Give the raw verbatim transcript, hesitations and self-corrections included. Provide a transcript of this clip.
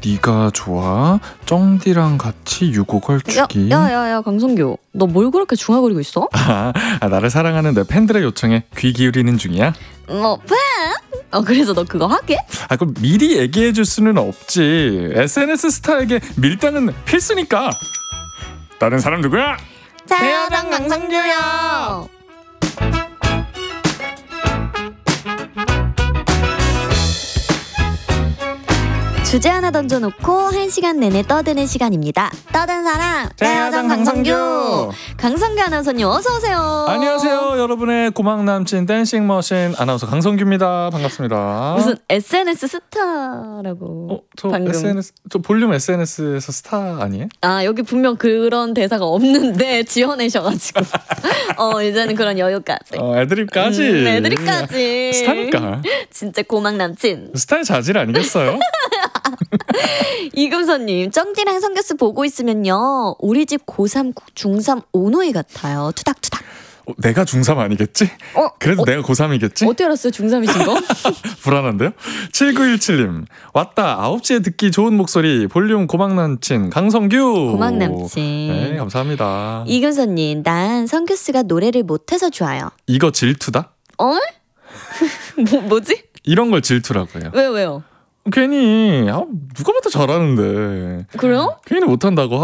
네가 좋아? 쩡디랑 같이 유고 걸추기. 야야야야 강성규, 너 뭘 그렇게 중얼거리고 있어? 아, 아, 나를 사랑하는 내 팬들의 요청에 귀 기울이는 중이야. 뭐 팬? 어 그래서 너 그거 하게? 아, 그럼 미리 얘기해 줄 수는 없지. 에스엔에스 스타에게 밀당은 필수니까. 다른 사람 누구야? 최여정 강성규요. 주제 하나 던져놓고 한 시간 내내 떠드는 시간입니다. 떠든 사람 최여정 강성규. 강성규 아나운서님 어서 오세요. 안녕하세요, 여러분의 고막 남친 댄싱 머신 아나운서 강성규입니다. 반갑습니다. 무슨 에스엔에스 스타라고. 어, 저 방금. 에스엔에스 저 볼륨 에스엔에스에서 스타 아니에요? 아 여기 분명 그런 대사가 없는데 지어내셔가지고 어 이제는 그런 여유까지. 어, 애드립까지. 음, 애드립까지. 스타니까. 진짜 고막 남친. 스타의 자질 아니겠어요? 이금선님, 쩡디랑 성교스 보고 있으면요 우리 집 고삼 중삼 오누이 같아요. 투닥투닥. 어, 내가 중삼 아니겠지? 어? 그래도 어, 내가 고삼이겠지? 어떻게 알았어요 중삼이신 거? 불안한데요? 칠구일칠님 왔다. 아홉 시에 듣기 좋은 목소리 볼륨 고막 남친 강성규. 고막 남친. 네, 감사합니다. 이금선님, 난 성교스가 노래를 못해서 좋아요. 이거 질투다? 어? 뭐, 뭐지? 이런 걸 질투라고 해요. 왜요 왜요? 괜히 아, 누가 봐도 잘하는데 그래요? 괜히 못한다고